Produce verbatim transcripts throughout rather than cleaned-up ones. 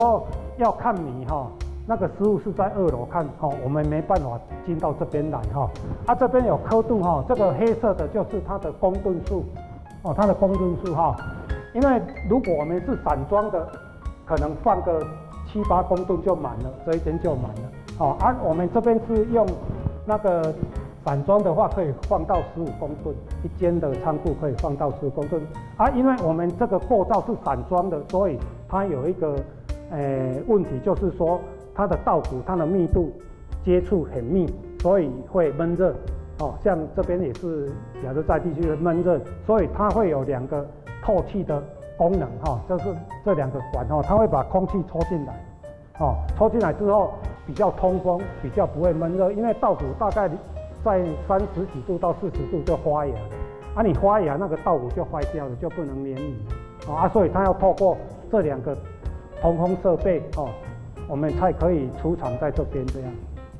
哦，要看米哈、哦，那个师傅是在二楼看哈、哦，我们没办法进到这边来哈、哦。啊，这边有刻度哈、哦，这个黑色的就是它的公吨数哦，它的公吨数哈、哦。因为如果我们是散装的，可能放个七八公吨就满了，这一间就满了。哦，啊，我们这边是用那个散装的话，可以放到十五公吨，一间的仓库可以放到十五公吨。啊，因为我们这个构造是散装的，所以它有一个呃问题，就是说它的稻谷它的密度接触很密，所以会闷热。哦，像这边也是亚热带地区的闷热，所以它会有两个透气的功能哈、哦，就是这两个管哈、哦，它会把空气抽进来，哦，抽进来之后比较通风，比较不会闷热，因为稻谷大概在三十几度到四十度就发芽了，啊，你发芽那个稻谷就坏掉了，就不能连米了，哦啊，所以它要透过这两个通风设备哦，我们才可以出厂在这边这样。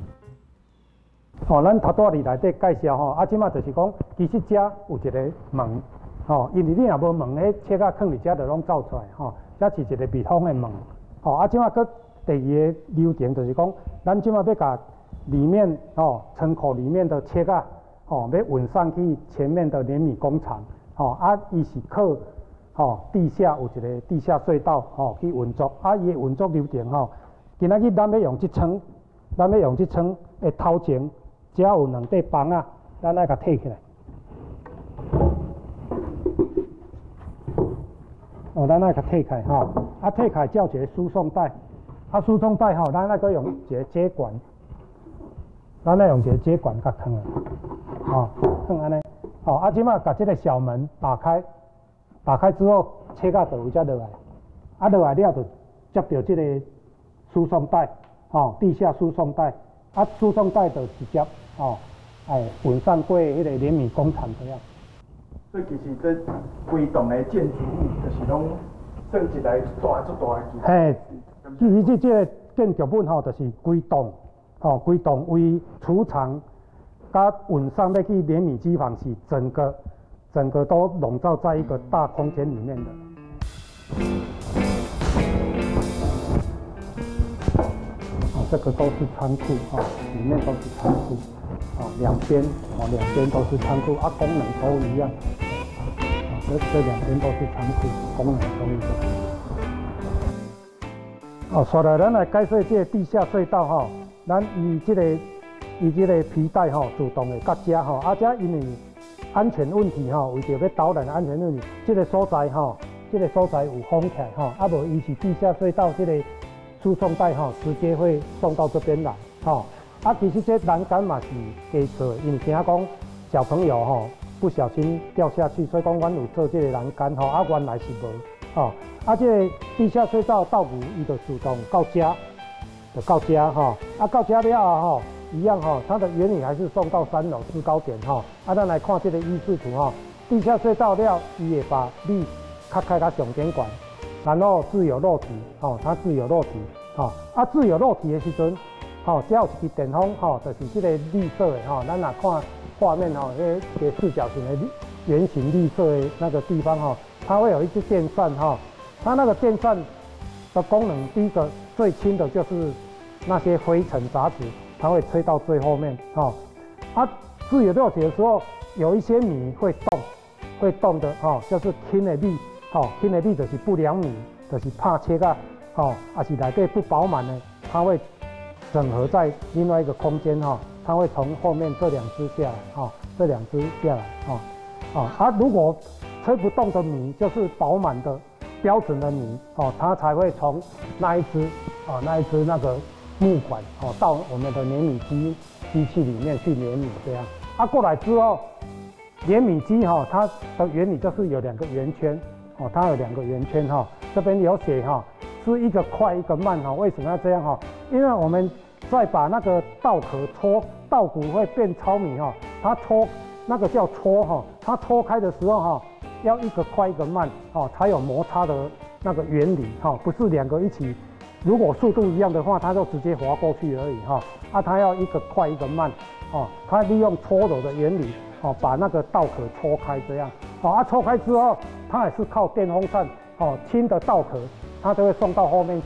哦，咱头拄里内底介绍吼，啊，即马就是讲，其实遮有一个门，吼、哦，因为你若无门，迄切仔放伫遮就拢走出来，吼、哦，遮是一个密封的门，吼、哦，啊，即马佮第二个流程就是讲，咱即马要甲里面哦，仓库里面的切仔，吼、哦，要运上去前面的碾米工厂，吼、哦，啊，伊是靠，吼、哦，地下有一个地下隧道，吼、哦，去运作，啊，伊的运作流程吼，今仔日咱要用即层，咱要用即层的头前。只要有两块棒啊，咱来甲摕起来。哦，咱来甲摕起来吼，啊摕起来叫一个输送带，啊输送带吼，咱来个用一个接管，咱来用一个接管甲放啊，哦，放安尼，哦，啊即马甲这个小门打开，打开之后，车架就有才落来，啊落来了就接到这个输送带，哦，地下输送带。啊，输送带就直接哦，哎，运上过迄个碾米工厂这样。 所以其实这规栋的建筑物，就是拢算一台大足大的建筑。 嘿，其实这这个建筑物吼，就是规栋，吼规栋为储藏，甲运上要去碾米机房是整个整个都笼罩在一个大空间里面的。这个都是仓库啊，里面都是仓库啊，两边哦，两边都是仓库啊，功能都一样啊，这这两边都是仓库，功能都一样。哦，说来咱来解释这个地下隧道哈，咱以这个以这个皮带哈，自动的到遮哈，啊遮因为安全问题哈，为着要导览安全问题，这个所在哈，这个所在有封起来哈，啊无伊是地下隧道这个。输送带哈，直接会送到这边来，哈啊，其实这栏杆嘛是加做，因为惊讲小朋友哈不小心掉下去，所以讲阮有做这个栏杆哈，啊原来是无，哈啊这个地下隧道稻谷伊就自动到家，就到家哈，啊到家了哈，一样哈，它的原理还是送到三楼制高点哈，啊咱来看这个依视图哈，地下隧道了，伊会把米卡开到上顶管。然后自由落体，吼、哦，它自由落体，吼、哦，啊，自由落体的时阵，吼、哦，只要有一支电风，吼、哦，就是这个绿色的，吼、哦，咱若看画面，吼、哦，那个四角形的圆形绿色的那个地方，吼、哦，它会有一支电扇，哈、哦，它那个电扇的功能，第一个最轻的就是那些灰尘杂质，它会吹到最后面，哈、哦，啊，自由落体的时候，有一些米会动，会动的，哈、哦，就是轻的米。吼，轻的米就是不良米，就是怕切啊，吼，啊是内底不饱满的，它会整合在另外一个空间哈，它会从后面这两只下来，哈，这两只下来，哈，啊，它如果吹不动的米就是饱满的标准的米，哦，它才会从那一只啊那一只那个木管哦到我们的碾米机机器里面去碾米这样，啊过来之后，碾米机哈它的原理就是有两个圆圈。哦，它有两个圆圈哈，这边有写哈，是一个快一个慢哈。为什么要这样哈？因为我们在把那个稻壳搓，稻谷会变糙米哈，它搓那个叫搓哈，它搓开的时候哈，要一个快一个慢哦，才有摩擦的那个原理哈，不是两个一起，如果速度一样的话，它就直接滑过去而已哈。啊，它要一个快一个慢哦，它利用搓揉的原理哦，把那个稻壳搓开这样。哦，啊，搓开之后，它也是靠电风扇，哦，轻的稻壳，它就会送到后面去，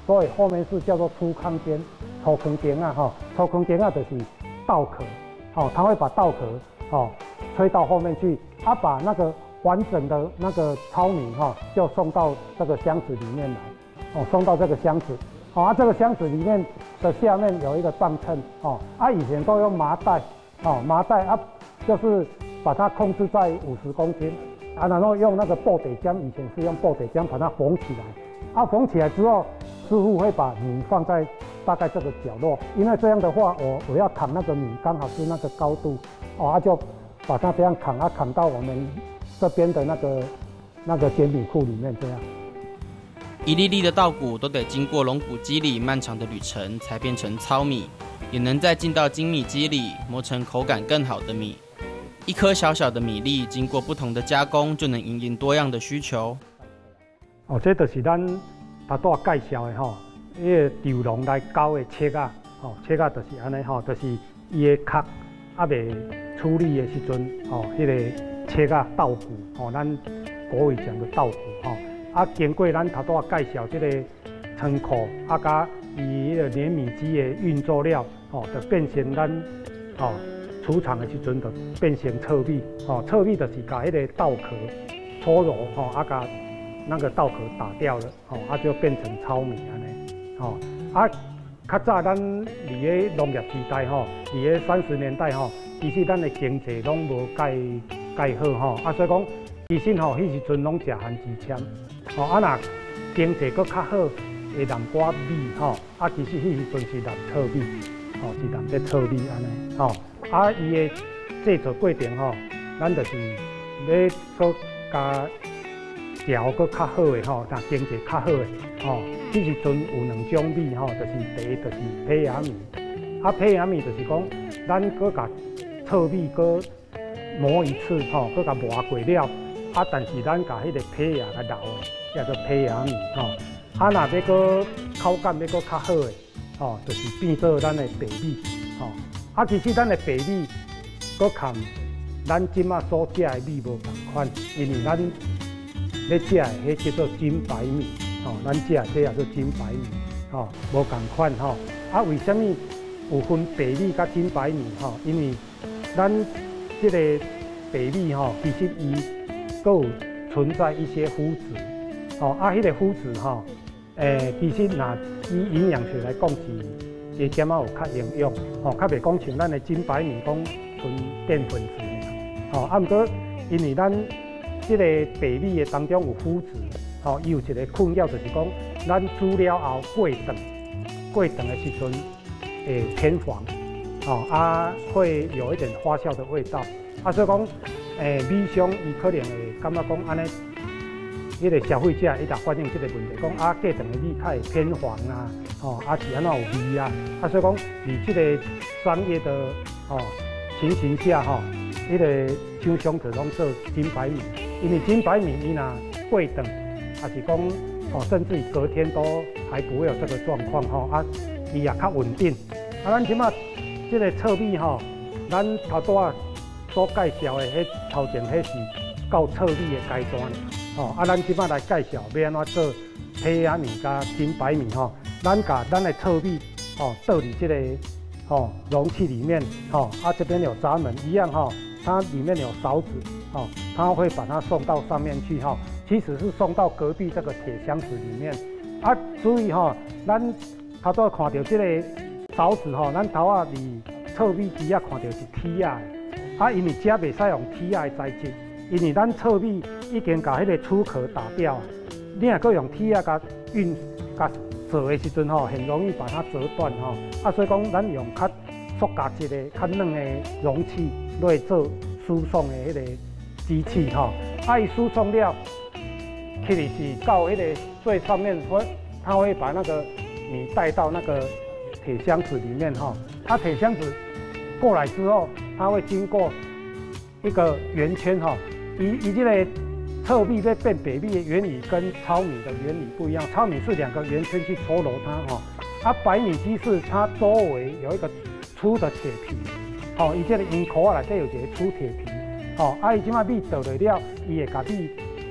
所以后面是叫做粗糠间、粗糠间啊，哈，粗糠间啊就是稻壳，哦，它会把稻壳哦吹到后面去，啊，把那个完整的那个糙米哈、哦、就送到这个箱子里面来，哦，送到这个箱子，哦，啊，这个箱子里面的下面有一个磅秤，哦，啊，以前都用麻袋，哦，麻袋啊，就是把它控制在五十公斤。啊，然后用那个布袋浆，以前是用布袋浆把它缝起来。啊，缝起来之后，师傅会把米放在大概这个角落，因为这样的话，我我要扛那个米刚好是那个高度，哦，啊就把它这样扛啊扛到我们这边的那个那个煎米库里面这样。 一粒粒的稻谷都得经过龙骨机里漫长的旅程，才变成糙米，也能再进到精米机里磨成口感更好的米。一颗小小的米粒，经过不同的加工，就能因应多样的需求。 哦，这就是咱头拄介绍的吼，迄个稻农来搞的切啊，吼，切啊就是安尼吼，就是伊的壳还未处理的时阵，吼，迄个切啊稻谷，吼，咱国语讲的稻谷，吼，啊，经过咱头拄介绍这个仓库，啊，加伊迄个碾米机的运作了，吼，就变成咱，吼。出厂的时阵就变成糙米，哦，糙米就是把迄个稻壳搓揉，吼，啊，把那个稻壳打掉了，吼，啊就变成糙米安尼，吼，啊，较早咱伫个农业时代，吼，伫个三十年代，吼，其实咱的经济拢无介介好，吼，啊，所以讲，其实吼，迄时阵拢食番薯签，吼，啊，若经济搁较好，会南瓜米，吼，啊，其实迄时阵是南糙米，吼，是南这糙米安尼，吼。啊，伊的制作过程吼，咱就是要搁加调搁较好的吼，但经济较好的吼，迄时阵有两种米吼，就是第一就是胚芽米，啊胚芽米就是讲咱搁甲糙米搁磨一次吼，搁甲磨过了，啊但是咱甲迄个胚芽甲留的叫做胚芽米吼，啊若要搁口感要搁较好的吼，就是变做咱的白米吼。啊，其实咱的白米，搁含咱即马所食的米无同款，因为咱咧食的迄叫做精白米，吼、哦，咱食的这也做精白米，吼、哦，无同款吼。啊，为什么有分白米甲精白米？吼、哦，因为咱这个白米吼、哦，其实伊搁有存在一些麸质，吼、哦，啊，迄、那个麸质吼，诶、欸，其实若以营养学来讲是。伊点仔有较营养，吼，较袂讲像咱的精白米讲纯淀粉质，吼，啊，毋过因为咱即个白米的当中有麸质，吼，伊有一个困扰就是讲，咱煮了后过长，过长的时阵会偏黄，吼，啊，会有一点发酵的味道，啊，所以讲，诶，米商伊可能会感觉讲安尼。迄个消费者伊若反映即个问题，讲啊，过长的米较会偏黄啊，吼、哦，啊是安怎有味啊，啊所以讲，伫即个商业的吼、哦、情形下吼，迄、那个厂商就拢做精白米，因为精白米伊若过长，啊是讲哦，甚至于隔天都还不会有这个状况吼，啊伊也较稳定。啊，咱即马即个糙米吼，咱头拄仔所介绍的迄头前迄是到糙米的阶段。哦，啊，咱即摆来介绍要安怎做胚芽米加精白米吼。咱把咱的糙米哦倒入这个哦容器里面，哦，啊这边有闸门一样哈、哦，它里面有勺子，哦，它会把它送到上面去哈、哦。其实是送到隔壁这个铁箱子里面。啊，注意哈、哦，咱头拄看到这个勺子哈、哦，咱头啊离糙米机啊看到是铁啊的，啊因为遮袂使用铁啊的材质。因为咱糙米已经把迄个粗壳打掉，你若搁用铁啊甲运甲做的时阵吼，很容易把它折断吼。啊，所以讲咱用较塑胶质的、较软的容器来做输送的迄个机器吼。啊，伊输送了，其实是到迄个最上面会，它会把那个米带到那个铁箱子里面吼。它铁箱子过来之后，它会经过一个圆圈吼。以以这个糙米要变白米的原理跟糙米的原理不一样，糙米是两个圆圈去搓揉它哈，啊白米机是它周围有一个粗的铁皮，哦，伊这个圆壳内底有一个粗铁皮，哦，啊伊即马米倒来了，伊会甲米哦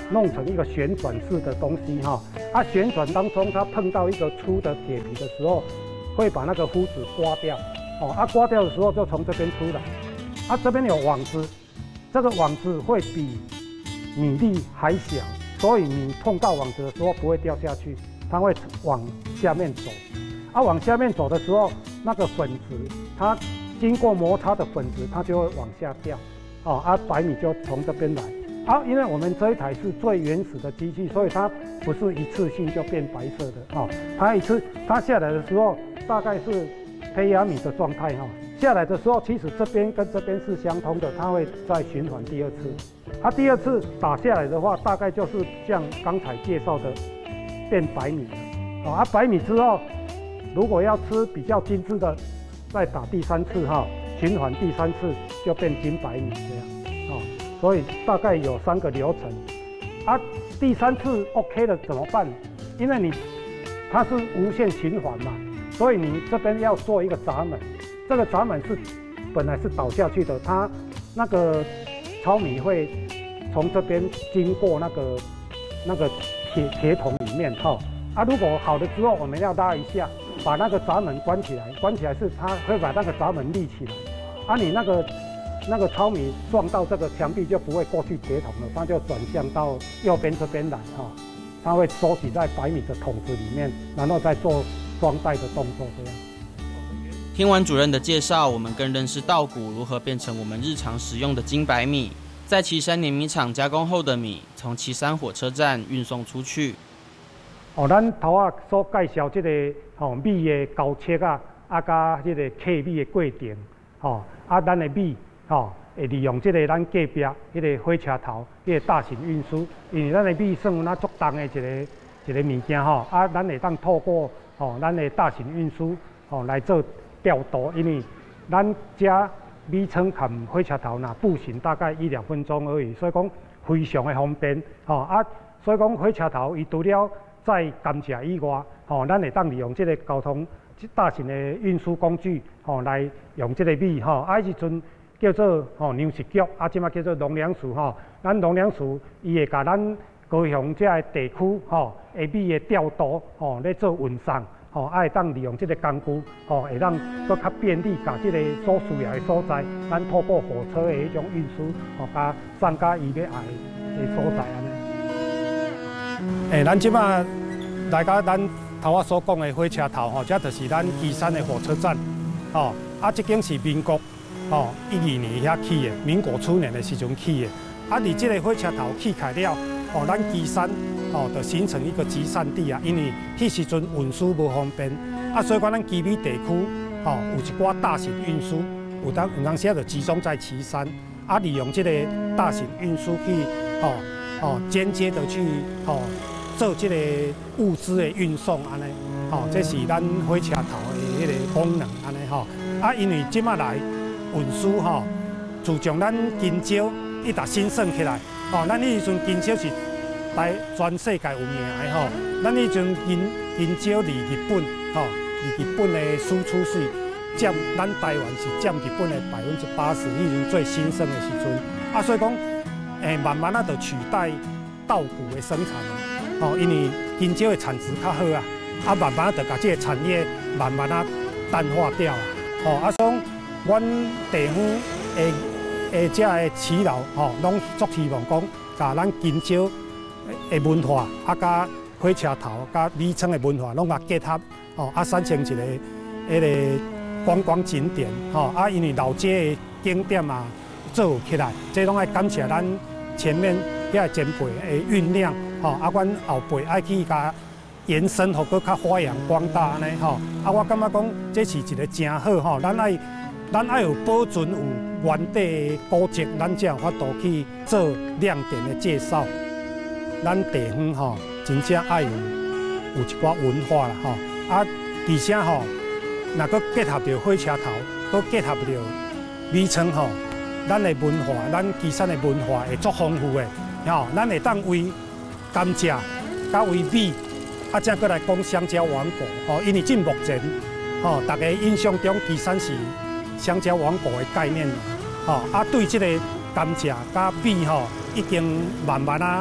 弄成一个旋转式的东西哈。啊，旋转当中它碰到一个粗的铁皮的时候，会把那个麸质刮掉。哦，啊，刮掉的时候就从这边出来。啊，这边有网子，这个网子会比米粒还小，所以你碰到网子的时候不会掉下去，它会往下面走。啊，往下面走的时候，那个粉质它经过摩擦的粉质，它就会往下掉。哦，啊，白米就从这边来。啊，因为我们这一台是最原始的机器，所以它不是一次性就变白色的。哦，它一次它下来的时候，大概是胚芽米的状态哈。下来的时候，其实这边跟这边是相通的，它会再循环第二次。它第二次打下来的话，大概就是像刚才介绍的变白米了。哦，啊，白米之后，如果要吃比较精致的，再打第三次哈，循环第三次就变金白米这样。哦，所以大概有三个流程。啊，第三次 OK 了怎么办？因为你它是无限循环嘛，所以你这边要做一个闸门。这个闸门是本来是倒下去的，它那个糙米会从这边经过那个那个铁铁桶里面哈。啊，如果好了之后，我们要拉一下，把那个闸门关起来。关起来是它会把那个闸门立起来。啊，你那个那个糙米撞到这个墙壁就不会过去铁桶了，它就转向到右边这边来哈。它会收集在白米的桶子里面，然后再做装袋的动作这样。 听完主任的介绍，我们更认识稻谷如何变成我们日常食用的精白米，在旗山碾米厂加工后的米，从旗山火车站运送出去。 哦，咱头啊所介绍这个吼米的交切啊，啊加这个刻米的过程，吼啊咱的米吼会利用这个咱隔壁迄个火车头迄个大型运输，因为咱的米算有那足重的一个一个物件吼，啊咱会当透过吼咱的大型运输吼来做调度，因为咱家米仓含火车头呐步行大概一两分钟而已，所以讲非常的方便吼啊，所以讲火车头伊除了在甘蔗以外，吼，咱会当利用这个交通大型的运输工具，吼，来用这个米，吼，啊，迄时阵叫做吼粮食局，啊，即马叫做农粮署，吼，咱农粮署伊会甲咱高雄这个地区，吼，下米的调度，吼，咧做运送，吼，啊，会当利用这个工具，吼，会当搁较便利，甲这个所需要的所在，咱透过火车的迄种运输，吼，甲送到伊要爱的所在安尼。诶、欸，咱即马来到咱头仔所讲的火车头吼，这就是咱旗山的火车站，吼、哦，啊，这间是民国吼一二年遐起的，民国初年的时阵起的。啊，伫这个火车头起开了，哦，咱旗山哦就形成一个集散地啊，因为迄时阵运输无方便，啊，所以讲咱旗美地区吼有一寡大型运输，有当有当时就集中在旗山，啊，利用这个大型运输去吼。哦哦，间接的去哦做这个物资的运送安尼，哦，这是咱火车头的迄个功能安尼吼。啊，因为即马来运输吼，自从咱金蕉一直兴盛起来，哦，咱迄时阵金蕉是在全世界有名的吼。咱迄阵金金蕉离日本吼，离日本的输出是占咱台湾是占日本的百分之八十，迄阵最兴盛的时阵。啊，所以讲。诶，慢慢啊，就取代稻谷的生产哦，因为金蕉的产值较好啊，啊，慢慢就把这个产业慢慢啊淡化掉啊，哦，啊，所以阮地方的的这个耆老吼，拢足希望讲，把咱金蕉的文化啊，甲火车头、甲米仓的文化拢甲结合，哦，啊，产生一个迄个观光景点，吼，啊，因为老街的景点啊做起来，这拢爱感谢咱。前面遐前辈的酝酿，吼，啊，阮后辈爱去甲延伸，互搁较发扬光大安尼吼。啊，我感觉讲这是一个真好吼，咱爱咱爱有保存有原地的古迹，咱才有法度去做亮点的介绍。咱地方吼，真正爱有有一寡文化啦吼。啊，而且吼，若搁结合着火车头，搁结合着米仓吼。咱的文化，咱旗山的文化会足丰富的，吼，咱会当为甘蔗、甲为米，啊，再过来讲香蕉王国，吼，因为进目前，吼，大家印象中旗山是香蕉王国的概念嘛，吼，啊，对这个甘蔗甲米，吼，已经慢慢啊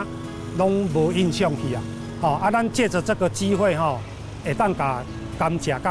拢无影响去啊。吼啊，咱借着这个机会吼，会当甲甘蔗甲